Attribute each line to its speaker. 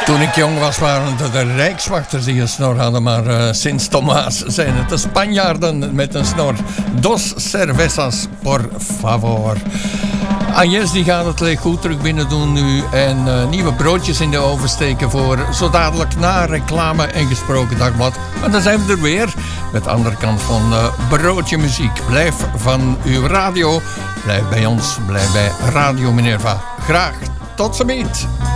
Speaker 1: Toen ik jong was waren het de rijkswachters die een snor hadden, maar sinds Thomas zijn het de Spanjaarden met een snor. Dos cervezas, por favor. Agnes die gaat het leeg goed terug binnen doen nu en nieuwe broodjes in de oven steken voor zo dadelijk na reclame en gesproken dagblad. En dan zijn we er weer met de andere kant van broodje muziek. Blijf van uw radio, blijf bij ons, blijf bij Radio Minerva. Graag tot ziens.